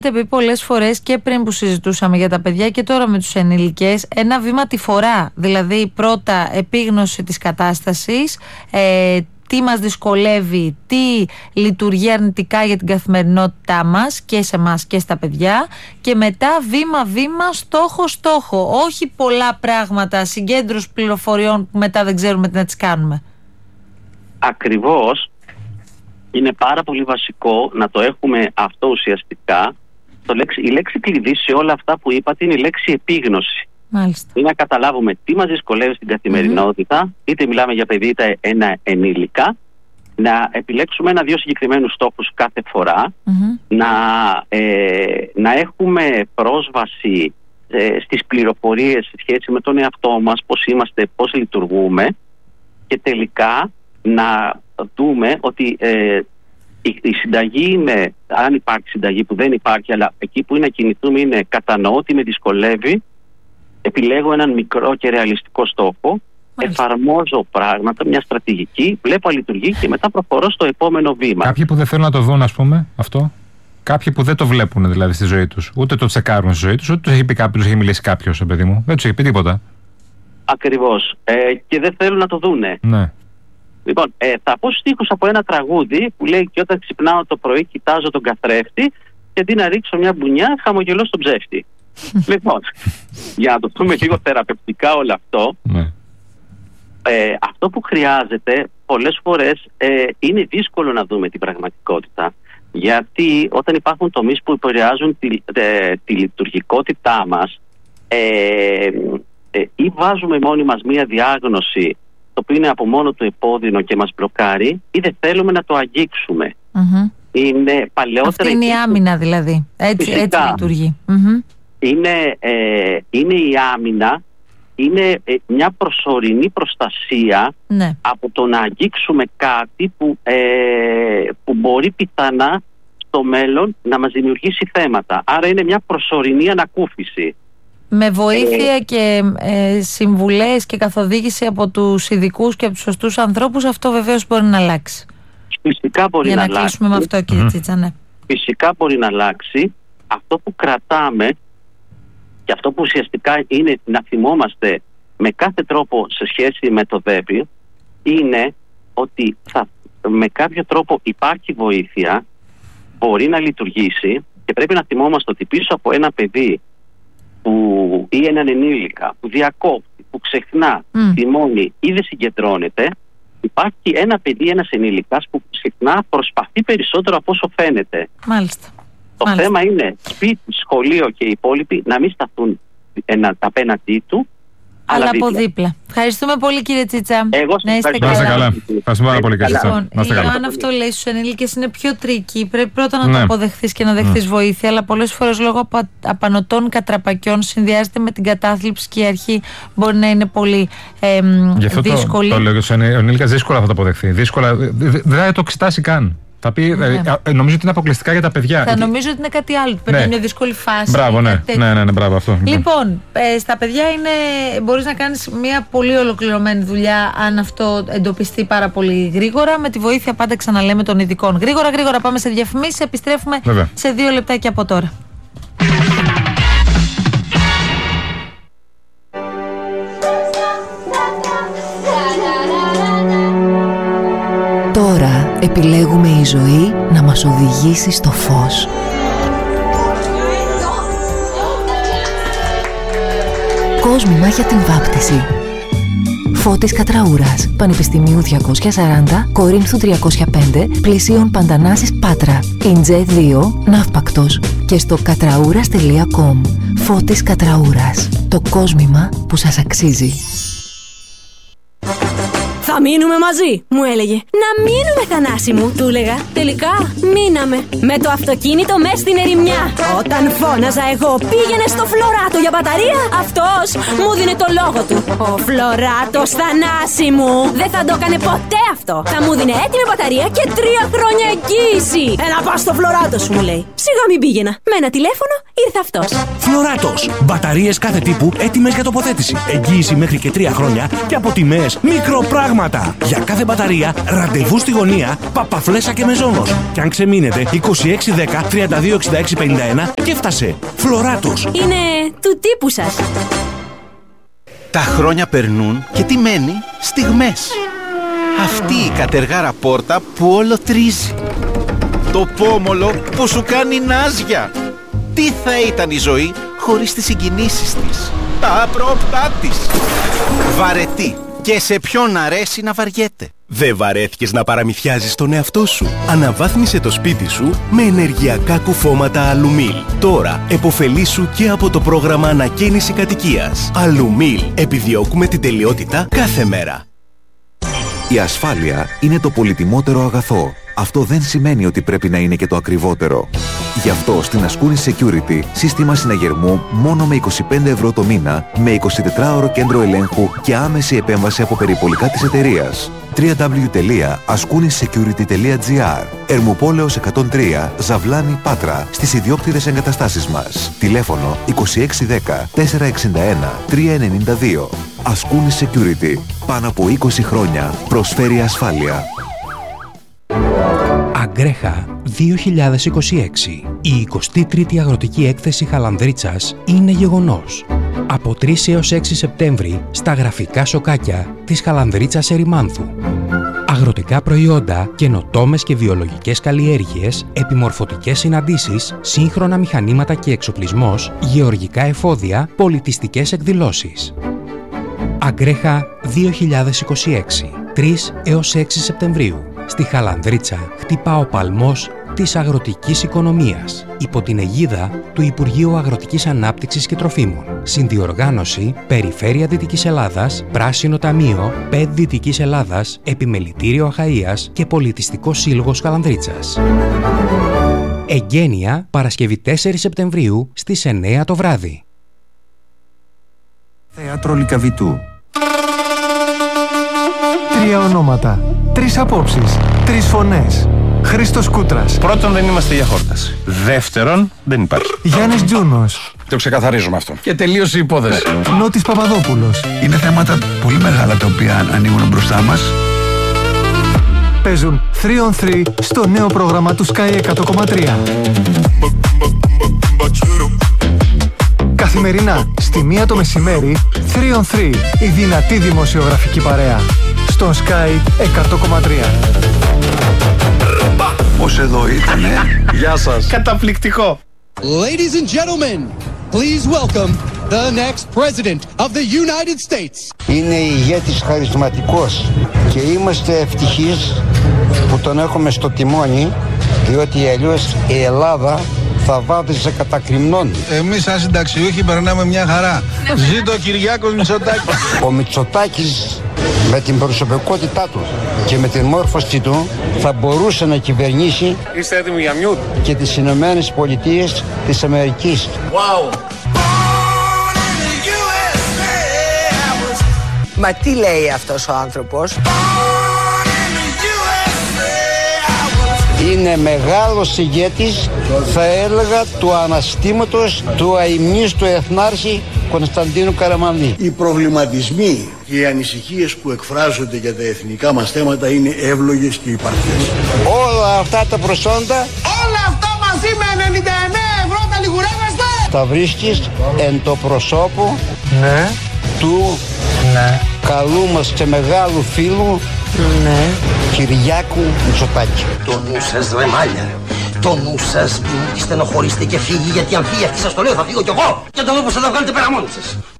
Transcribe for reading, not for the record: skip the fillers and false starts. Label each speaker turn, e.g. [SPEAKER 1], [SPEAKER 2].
[SPEAKER 1] έχετε πει πολλές φορές και πριν που συζητούσαμε για τα παιδιά και τώρα με τους ενήλικες, ένα βήμα τη φορά. Δηλαδή, πρώτα επίγνωση της κατάστασης, τι μας δυσκολεύει, τι λειτουργεί αρνητικά για την καθημερινότητά μας και σε εμάς και στα παιδιά, και μετά βήμα-βήμα, στόχο-στόχο. Όχι πολλά πράγματα, συγκέντρωση πληροφοριών που μετά δεν ξέρουμε τι να τις κάνουμε.
[SPEAKER 2] Ακριβώς. Είναι πάρα πολύ βασικό να το έχουμε αυτό ουσιαστικά. Η λέξη κλειδί σε όλα αυτά που είπατε είναι η λέξη επίγνωση.
[SPEAKER 1] Μάλιστα.
[SPEAKER 2] Είναι να καταλάβουμε τι μας δυσκολεύει στην καθημερινότητα, είτε μιλάμε για παιδί είτε ένα ενήλικα, να επιλέξουμε ένα-δύο συγκεκριμένους στόχους κάθε φορά, να έχουμε πρόσβαση στις πληροφορίες σε σχέση με τον εαυτό μας, πώς είμαστε, πώς λειτουργούμε, και τελικά να δούμε ότι η συνταγή είναι, αν υπάρχει συνταγή που δεν υπάρχει, αλλά εκεί που είναι να κινηθούμε είναι κατανοώ ότι με δυσκολεύει, επιλέγω έναν μικρό και ρεαλιστικό στόχο, εφαρμόζω πράγματα, μια στρατηγική, βλέπω αν λειτουργεί και μετά προχωρώ στο επόμενο βήμα.
[SPEAKER 3] Κάποιοι που δεν θέλουν να το δουν, ας πούμε, αυτό. Κάποιοι που δεν το βλέπουν δηλαδή στη ζωή τους. Ούτε το τσεκάρουν στη ζωή τους, ούτε τους έχει πει κάποιος, τους έχει μιλήσει κάποιος, παιδί μου. Δεν τους έχει πει τίποτα.
[SPEAKER 2] Ακριβώς. Και δεν θέλουν να το δούνε.
[SPEAKER 3] Ναι.
[SPEAKER 2] Λοιπόν, θα πω στίχους από ένα τραγούδι που λέει: και όταν ξυπνάω το πρωί, κοιτάζω τον καθρέφτη, και αντί να ρίξω μια μπουνιά, χαμογελώ στον ψεύτη. Λοιπόν, για να το πούμε λίγο θεραπευτικά όλο αυτό, αυτό που χρειάζεται πολλές φορές είναι δύσκολο να δούμε την πραγματικότητα. Γιατί όταν υπάρχουν τομείς που επηρεάζουν τη λειτουργικότητά μας, ή βάζουμε μόνοι μας μία διάγνωση το οποίο είναι από μόνο του επώδυνο και μας μπλοκάρει, ή δεν θέλουμε να το αγγίξουμε. Είναι παλαιότερα.
[SPEAKER 1] Αυτή είναι η άμυνα δηλαδή. Έτσι λειτουργεί.
[SPEAKER 2] Είναι η άμυνα, είναι μια προσωρινή προστασία από το να αγγίξουμε κάτι που μπορεί πιθανά στο μέλλον να μας δημιουργήσει θέματα. Άρα είναι μια προσωρινή ανακούφιση. Με βοήθεια και συμβουλές και καθοδήγηση από τους ειδικούς και από τους σωστούς ανθρώπους, αυτό βεβαίως μπορεί να αλλάξει. Φυσικά μπορεί να αλλάξει.
[SPEAKER 1] Για να κλείσουμε με αυτό, κύριε Τσίτσα, ναι.
[SPEAKER 2] Φυσικά μπορεί να αλλάξει. Αυτό που κρατάμε και αυτό που ουσιαστικά είναι να θυμόμαστε με κάθε τρόπο σε σχέση με το ΔΕΠΗ είναι ότι με κάποιο τρόπο υπάρχει βοήθεια, μπορεί να λειτουργήσει, και πρέπει να θυμόμαστε ότι πίσω από ένα παιδί ή έναν ενήλικα που διακόπτει, που ξεχνά, θυμώνει ή δεν συγκεντρώνεται, υπάρχει ένα παιδί, ένας ενήλικας που συχνά προσπαθεί περισσότερο από όσο φαίνεται.
[SPEAKER 1] Μάλιστα.
[SPEAKER 2] Το θέμα είναι σπίτι, σχολείο και οι υπόλοιποι να μην σταθούν απέναντί του, αλλά από δίπλα.
[SPEAKER 1] Ευχαριστούμε πολύ, κύριε Τσίτσα.
[SPEAKER 2] Εγώ σας ευχαριστώ.
[SPEAKER 3] καλά. Ευχαριστούμε πάρα πολύ, κύριε Τσίτσα.
[SPEAKER 1] Αν αυτό λέει στους ενήλικες είναι πιο τρίκι, πρέπει πρώτα να το αποδεχθείς και να δεχθείς βοήθεια, αλλά πολλές φορές λόγω απανωτών κατραπακιών συνδυάζεται με την κατάθλιψη και η αρχή μπορεί να είναι πολύ δύσκολη.
[SPEAKER 3] Το λέω, ο ενήλικας δύσκολα θα το αποδεχθεί. Δεν θα το εξετάσει καν. Θα πει, νομίζω ότι είναι αποκλειστικά για τα παιδιά.
[SPEAKER 1] Θα νομίζω ότι είναι κάτι άλλο. Παίρνει μια δύσκολη φάση.
[SPEAKER 3] Μπράβο, ναι, μπράβο αυτό.
[SPEAKER 1] Λοιπόν, στα παιδιά μπορείς να κάνεις μια πολύ ολοκληρωμένη δουλειά αν αυτό εντοπιστεί πάρα πολύ γρήγορα. Με τη βοήθεια πάντα ξαναλέμε των ειδικών. Γρήγορα πάμε σε διαφημίσεις. Επιστρέφουμε σε 2 λεπτάκια από τώρα.
[SPEAKER 4] Τώρα επιλέγουμε η ζωή να μας οδηγήσει στο φως. Κόσμημα για την βάπτιση. Φώτης Κατραούρας, Πανεπιστημίου 240, Κορίνθου 305, Πλησίων Παντανάσης Πάτρα, Ιντζέ 2, Ναύπακτος και στο κατραούρας.com. Φώτης Κατραούρας, το κόσμημα που σας αξίζει.
[SPEAKER 5] Θα μείνουμε μαζί, μου έλεγε. Να μείνουμε, Θανάση μου, του έλεγα. Τελικά μείναμε. Με το αυτοκίνητο μες στην ερημιά. Όταν φώναζα εγώ πήγαινε στο Φλωράτο για μπαταρία, αυτός μου δίνε το λόγο του. Ο Φλωράτος, Θανάση μου, δεν θα το έκανε ποτέ αυτό. Θα μου δίνε έτοιμη μπαταρία και 3 χρόνια εγγύηση. Να πας στο Φλωράτο σου, μου λέει. Σιγά μην πήγαινα. Με ένα τηλέφωνο ήρθε αυτός.
[SPEAKER 6] Φλωράτος. Μπαταρίες κάθε τύπου έτοιμες για τοποθέτηση. Εγγύηση μέχρι και 3 χρόνια και από τιμές μικροπράγματα. λεπτά. Για κάθε μπαταρία, ραντεβού στη γωνία, Παπαφλέσσα και Μεζόνος. Και αν ξεμείνετε, 2610 326651 και έφτασε. Φλωράτος.
[SPEAKER 5] Είναι του τύπου σας.
[SPEAKER 7] Τα χρόνια περνούν και τι μένει? Στιγμές. Αυτή η κατεργάρα πόρτα που όλο τρίζει. Το πόμολο που σου κάνει νάζια. Τι θα ήταν η ζωή χωρίς τις συγκινήσεις της, τα απρόπτά της. Βαρετή. Και σε ποιον αρέσει να βαριέται.
[SPEAKER 6] Δεν βαρέθηκες να παραμυθιάζεις τον εαυτό σου? Αναβάθμισε το σπίτι σου με ενεργειακά κουφώματα Αλουμίλ. Τώρα επωφελήσου και από το πρόγραμμα ανακαίνιση κατοικίας. Αλουμίλ. Επιδιώκουμε την τελειότητα κάθε μέρα.
[SPEAKER 8] Η ασφάλεια είναι το πολυτιμότερο αγαθό. Αυτό δεν σημαίνει ότι πρέπει να είναι και το ακριβότερο. Γι' αυτό στην Ascoonis Security σύστημα συναγερμού μόνο με 25 ευρώ το μήνα, με 24ωρο κέντρο ελέγχου και άμεση επέμβαση από περιπολικά της εταιρείας. www.ascoonisecurity.gr. Ερμουπόλεως 103, Ζαβλάνη, Πάτρα, στις ιδιόκτητες εγκαταστάσεις μας. Τηλέφωνο 2610 461 392. Ascoonis Security. Πάνω από 20 χρόνια προσφέρει ασφάλεια.
[SPEAKER 9] Αγκρέχα 2026. Η 23η Αγροτική Έκθεση Χαλανδρίτσας είναι γεγονός. Από 3 έως 6 Σεπτέμβρη στα γραφικά σοκάκια της Χαλανδρίτσας Ερημάνθου. Αγροτικά προϊόντα, καινοτόμες και βιολογικές καλλιέργειες, επιμορφωτικές συναντήσεις, σύγχρονα μηχανήματα και εξοπλισμός, γεωργικά εφόδια, πολιτιστικές εκδηλώσεις. Αγκρέχα 2026. 3 έως 6 Σεπτεμβρίου. Στη Χαλανδρίτσα χτυπά ο παλμός της αγροτικής οικονομίας υπό την αιγίδα του Υπουργείου Αγροτικής Ανάπτυξης και Τροφίμων. Συνδιοργάνωση Περιφέρεια Δυτικής Ελλάδας, Πράσινο Ταμείο, ΠΕΔ Δυτικής Ελλάδας, Επιμελητήριο Αχαΐας και Πολιτιστικός Σύλλογος Χαλανδρίτσας. Εγγένεια Παρασκευή 4 Σεπτεμβρίου στις 9 το βράδυ.
[SPEAKER 10] Θέατρο Λυκαβητού. 3 ονόματα, 3 απόψεις, 3 φωνές. Χρήστος Κούτρας.
[SPEAKER 11] Πρώτον, δεν είμαστε για χόρταση. Δεύτερον, δεν υπάρχει.
[SPEAKER 10] Γιάννης Τζούνος.
[SPEAKER 11] Το ξεκαθαρίζουμε αυτό. Και τελείωσε η υπόθεση.
[SPEAKER 10] Νότης Παπαδόπουλος.
[SPEAKER 12] Είναι θέματα πολύ μεγάλα τα οποία ανοίγουν μπροστά μας.
[SPEAKER 10] Παίζουν 3 on 3 στο νέο πρόγραμμα του Sky 100,3. Καθημερινά, στη 1 το μεσημέρι, 3 on 3, η δυνατή δημοσιογραφική παρέα. Στον Sky 100,3.
[SPEAKER 12] Πώς εδώ ήτανε.
[SPEAKER 11] Γεια σας.
[SPEAKER 13] Καταπληκτικό.
[SPEAKER 14] Ladies and gentlemen, please welcome the next president of the United States.
[SPEAKER 15] Είναι ηγέτης χαρισματικός και είμαστε ευτυχείς που τον έχουμε στο τιμόνι, διότι αλλιώς η Ελλάδα θα βάδιζε κατακριμνών.
[SPEAKER 16] Εμείς σαν συνταξιούχοι περνάμε μια χαρά. Ζήτω ο Κυριάκος Μητσοτάκης.
[SPEAKER 15] Ο Μητσοτάκης με την προσωπικότητά του και με την μόρφωση του θα μπορούσε να κυβερνήσει.
[SPEAKER 11] Είστε έτοιμοι για μιούτ?
[SPEAKER 15] Και τις Ηνωμένες Πολιτείες της Αμερικής.
[SPEAKER 11] Wow.
[SPEAKER 17] Μα τι λέει αυτός ο άνθρωπος?
[SPEAKER 15] Είναι μεγάλος ηγέτης, θα έλεγα, του αναστήματος του αημνίστου εθνάρχη Κωνσταντίνου Καραμανλή.
[SPEAKER 18] Οι προβληματισμοί και οι ανησυχίες που εκφράζονται για τα εθνικά μας θέματα είναι εύλογες και υπαρκτές.
[SPEAKER 15] Όλα αυτά τα προσόντα,
[SPEAKER 19] όλα αυτά μαζί με 99 ευρώ τα λιγουρεύεστε!
[SPEAKER 15] τα βρίσκεις εν το προσώπου του καλού μας και μεγάλου φίλου Κυριάκου Μητσοτάκη.
[SPEAKER 20] Το νου σας ρε μάλια, το νου σας, μην στενοχωρήστε και φύγει, γιατί αν φύγει αυτή σας το λέω θα φύγω κι εγώ και το δω πως θα τα βγάλετε πέρα μόνοι σας.